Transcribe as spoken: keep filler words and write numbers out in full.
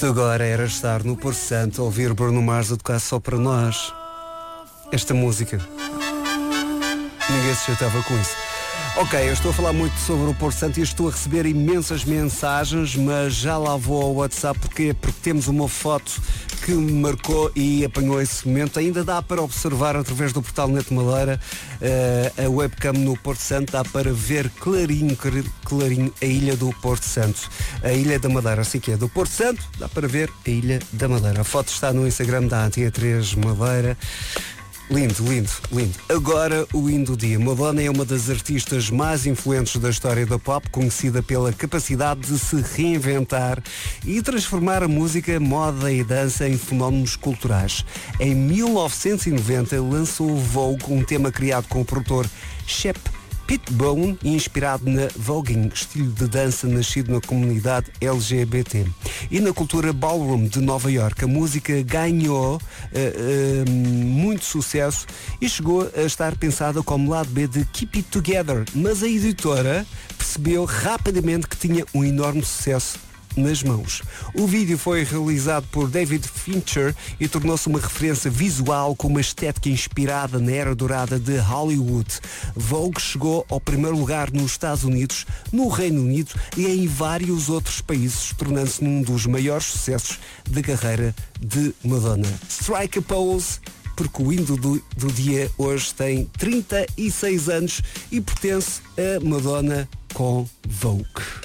Isto agora era estar no Porto Santo a ouvir Bruno Mars a tocar só para nós. Esta música. Ninguém se chateava com isso. Ok, eu estou a falar muito sobre o Porto Santo e estou a receber imensas mensagens, mas já lá vou ao WhatsApp porque, porque temos uma foto que me marcou e apanhou esse momento. Ainda dá para observar através do portal Net Madeira uh, a webcam no Porto Santo, dá para ver clarinho, clarinho a ilha do Porto Santo. A Ilha da Madeira, assim que é do Porto Santo, dá para ver a Ilha da Madeira. A foto está no Instagram da Antena três Madeira. Lindo, lindo, lindo. Agora o hino do dia. Madonna é uma das artistas mais influentes da história da pop, conhecida pela capacidade de se reinventar e transformar a música, moda e dança em fenómenos culturais. Em mil novecentos e noventa lançou o Vogue, um tema criado com o produtor Shep Pettibone, inspirado na voguing, estilo de dança nascido na comunidade L G B T. E na cultura ballroom de Nova York, a música ganhou uh, uh, muito sucesso e chegou a estar pensada como lado B de Keep It Together, mas a editora percebeu rapidamente que tinha um enorme sucesso nas mãos. O vídeo foi realizado por David Fincher e tornou-se uma referência visual com uma estética inspirada na era dourada de Hollywood. Vogue chegou ao primeiro lugar nos Estados Unidos, no Reino Unido e em vários outros países, tornando-se num dos maiores sucessos da carreira de Madonna. Strike a pose, porque o hino do, do dia hoje tem trinta e seis anos e pertence a Madonna com Vogue.